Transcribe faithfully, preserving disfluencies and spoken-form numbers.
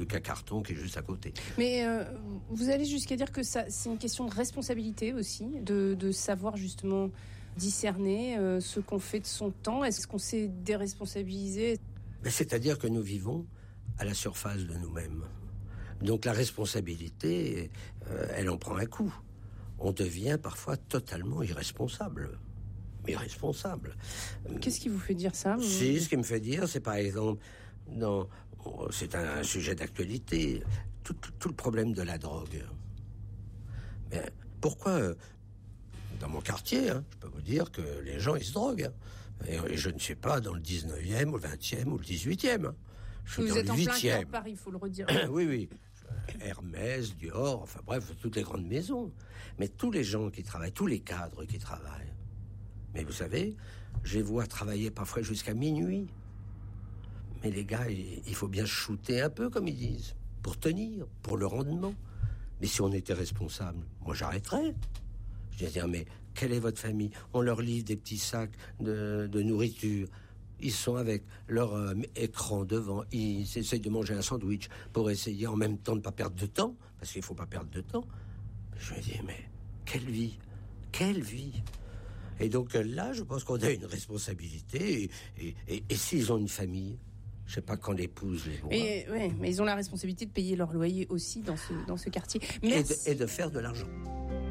qu'à Carton qui est juste à côté. Mais euh, vous allez jusqu'à dire que ça, c'est une question de responsabilité aussi, de, de savoir justement discerner euh, ce qu'on fait de son temps. Est-ce qu'on s'est déresponsabilisé ? Mais c'est-à-dire que nous vivons à la surface de nous-mêmes. Donc la responsabilité, euh, elle en prend un coup. On devient parfois totalement irresponsable. Irresponsable. Qu'est-ce qui vous fait dire ça ? Si, ce qui me fait dire, c'est par exemple, non, c'est un, un sujet d'actualité, tout, tout le problème de la drogue. Mais pourquoi, dans mon quartier, hein, je peux vous dire que les gens, ils se droguent. Hein, et, et je ne suis pas dans le dix-neuvième, ou le vingtième, ou le dix-huitième. Hein. Je suis vous dans êtes le en huitième. plein cœur de Paris, il faut le redire. Oui, oui. Hermès, Dior, enfin bref, toutes les grandes maisons. Mais tous les gens qui travaillent, tous les cadres qui travaillent. Mais vous savez, je les vois travailler parfois jusqu'à minuit. Mais les gars, il faut bien shooter un peu, comme ils disent, pour tenir, pour le rendement. Mais si on était responsable, moi j'arrêterais. Je dirais, mais quelle est votre famille ? On leur livre des petits sacs de, de nourriture. Ils sont avec leur euh, écran devant, ils essayent de manger un sandwich pour essayer en même temps de ne pas perdre de temps, parce qu'il ne faut pas perdre de temps. Je me dis, mais quelle vie ? Quelle vie ? Et donc là, je pense qu'on a une responsabilité, et, et, et, et s'ils ont une famille, je ne sais pas quand l'épouse les voit. Et, ouais, mais ils ont la responsabilité de payer leur loyer aussi dans ce, dans ce quartier. Et Merci. de, et de faire de l'argent.